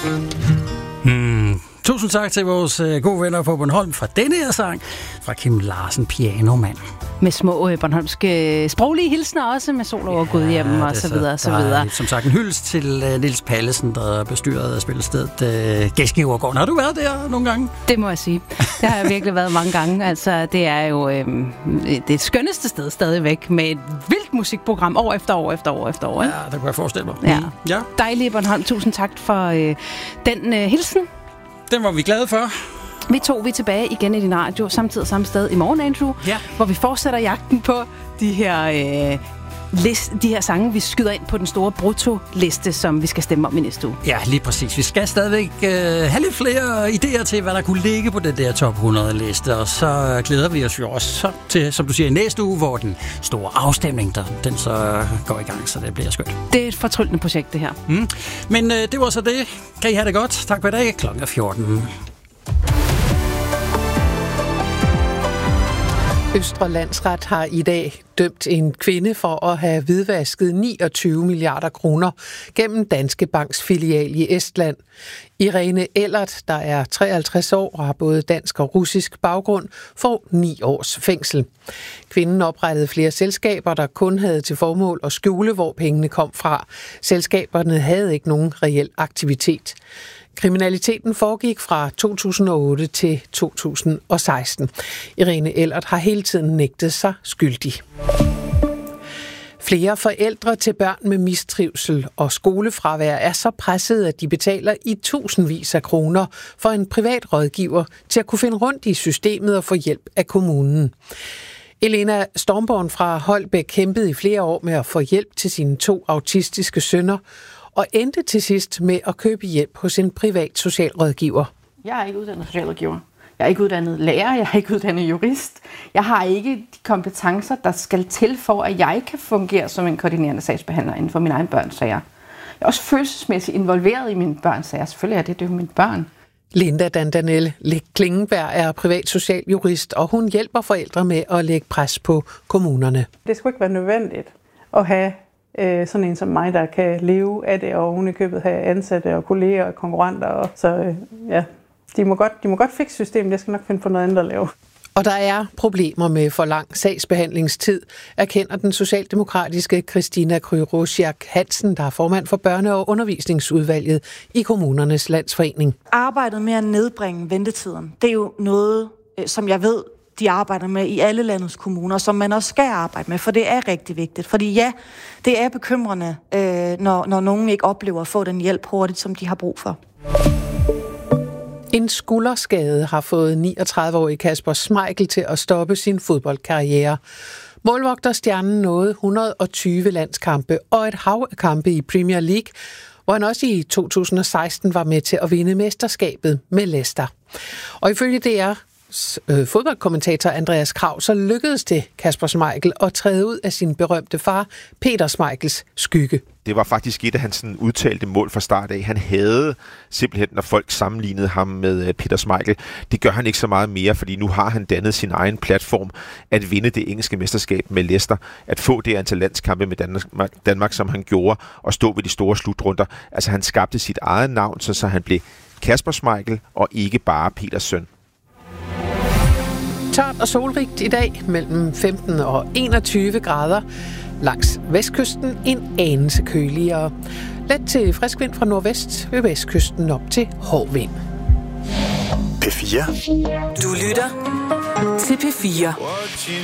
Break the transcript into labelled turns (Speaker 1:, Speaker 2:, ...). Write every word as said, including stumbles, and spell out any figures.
Speaker 1: Hmm. Tusind tak til vores øh, gode venner på Bornholm fra denne her sang fra Kim Larsen, Pianomand.
Speaker 2: Med små øh, bornholmske øh, sproglige hilsner også, med sol over ja, Gudhjem og så videre, så videre.
Speaker 1: Som sagt en hyldest til øh, Niels Pallesen, der bestyrede spillestedet øh, Gæstgivergården. Har du været der nogle gange?
Speaker 2: Det må jeg sige. Det har jeg virkelig været mange gange. Altså, det er jo øh, det skønneste sted stadigvæk, med et vildt musikprogram år efter år efter år efter år.
Speaker 1: Ja, det kan jeg forestille mig.
Speaker 2: Ja.
Speaker 1: Mm. Ja.
Speaker 2: Dejlige Bornholm. Tusind tak for øh, den øh, hilsen.
Speaker 1: Den var vi glade for.
Speaker 2: Vi to vi er tilbage igen i din radio, samtidig samme sted i morgen, Andrew,
Speaker 1: ja.
Speaker 2: hvor vi fortsætter jagten på de her, øh, list, de her sange, vi skyder ind på den store brutto-liste, som vi skal stemme om i næste uge.
Speaker 1: Ja, lige præcis. Vi skal stadigvæk øh, have lidt flere idéer til, hvad der kunne ligge på den der top hundrede-liste, og så glæder vi os jo også til, som du siger, næste uge, hvor den store afstemning, der, den så går i gang, så det bliver skønt.
Speaker 2: Det er et fortryllende projekt, det her.
Speaker 1: Mm. Men øh, det var så det. Kan I have det godt. Tak for i dag. Klokken fjorten.
Speaker 3: Østre Landsret har i dag dømt en kvinde for at have hvidvasket niogtyve milliarder kroner gennem Danske Banks filial i Estland. Irene Ellert, der er treoghalvtreds år og har både dansk og russisk baggrund, får ni års fængsel. Kvinden oprettede flere selskaber, der kun havde til formål at skjule, hvor pengene kom fra. Selskaberne havde ikke nogen reel aktivitet. Kriminaliteten foregik fra to tusind og otte til to tusind og seksten. Irene Ellert har hele tiden nægtet sig skyldig. Flere forældre til børn med mistrivsel og skolefravær er så presset, at de betaler i tusindvis af kroner for en privat rådgiver til at kunne finde rundt i systemet og få hjælp af kommunen. Elena Stormborn fra Holbæk kæmpede i flere år med at få hjælp til sine to autistiske sønner, og endte til sidst med at købe hjælp hos en privat socialrådgiver.
Speaker 4: Jeg er ikke uddannet socialrådgiver. Jeg er ikke uddannet lærer. Jeg er ikke uddannet jurist. Jeg har ikke de kompetencer, der skal til for, at jeg kan fungere som en koordinerende sagsbehandler inden for mine egne børns sager. Jeg er også følelsesmæssigt involveret i mine børns sager. Selvfølgelig er det, det er jo mine børn.
Speaker 3: Linda Dandanel Klingenberg er privat socialjurist, og hun hjælper forældre med at lægge pres på kommunerne.
Speaker 5: Det skulle ikke være nødvendigt at have sådan en som mig, der kan leve af det, og hun i købet have ansatte og kolleger og konkurrenter. Og så ja, de må godt, de må godt fikse systemet. Jeg skal nok finde på noget andet at lave.
Speaker 3: Og der er problemer med for lang sagsbehandlingstid, erkender den socialdemokratiske Christina Kryrosiak Hansen, der er formand for Børne- og Undervisningsudvalget i Kommunernes Landsforening.
Speaker 6: Arbejdet med at nedbringe ventetiden, det er jo noget, som jeg ved, de arbejder med i alle landets kommuner, som man også skal arbejde med, for det er rigtig vigtigt. Fordi ja, det er bekymrende, øh, når, når nogen ikke oplever at få den hjælp hurtigt, som de har brug for.
Speaker 3: En skulderskade har fået niogtredive-årige Kasper Schmeichel til at stoppe sin fodboldkarriere. Målvogterstjernen nåede et hundrede og tyve landskampe og et hav af kampe i Premier League, hvor han også i to tusind og seksten var med til at vinde mesterskabet med Leicester. Og ifølge D R fodboldkommentator Andreas Krav, så lykkedes det Kasper Schmeichel at træde ud af sin berømte far, Peter Schmeichels skygge.
Speaker 7: Det var faktisk et af hans sådan, udtalte mål fra start af. Han havde simpelthen, når folk sammenlignede ham med Peter Schmeichel, det gør han ikke så meget mere, fordi nu har han dannet sin egen platform at vinde det engelske mesterskab med Leicester, at få det antal landskampe med Danmark, Danmark som han gjorde, og stå ved de store slutrunder. Altså han skabte sit eget navn, så, så han blev Kasper Schmeichel og ikke bare Peters søn.
Speaker 3: Tørt og solrigt i dag mellem femten og enogtyve grader. Langs vestkysten en anelse køligere. Let til frisk vind fra nordvest, ved vestkysten op til hård vind.
Speaker 8: P fire.
Speaker 9: Du lytter til P fire.